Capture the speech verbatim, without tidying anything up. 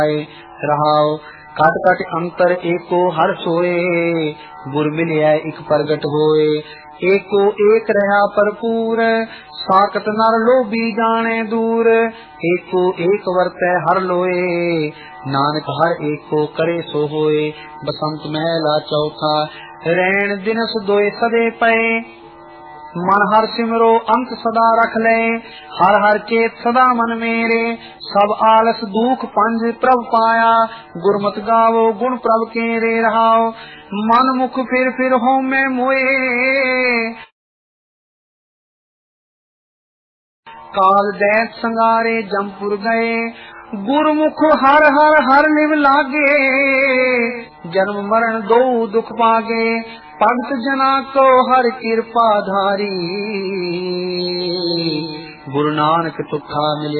रहाओ cut cut अंतर एको हर सोए, गुर मिलिया इक प्रगट होए। एको एक रहा भरपूर, साकत नर लोभी जाने दूर। एको एक वर्तै हर लोए, नानक हर एको करे सो होए। बसंत महला चौथा, रैन दिनस दोए सदे पए, मन हर सिमरो अंत सदा रख ले। हर हर चेत सदा मन मेरे, सब आलस दुख पंज प्रभ पाया। गुरमत गावो गुण प्रभ के रे रहाओ, मन मुख फिर फिर हो मैं मोए। काल दैत संगारे जमपुर गए, गुरमुख हर हर हर निव लागे। जन्म मरण दो दुख पागे, भगत जना को हर कृपा धारी। गुरु नानक तुखा मिले